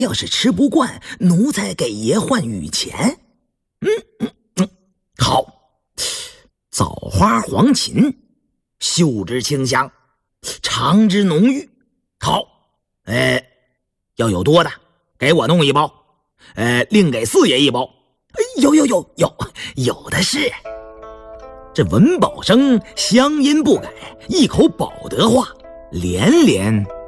要是吃不惯，奴才给爷换羽钱。好，枣花黄芩，嗅之清香，尝之浓郁。好，要有多的，给我弄一包。另给四爷一包。有的是。这文保生乡音不改，一口保德话，连连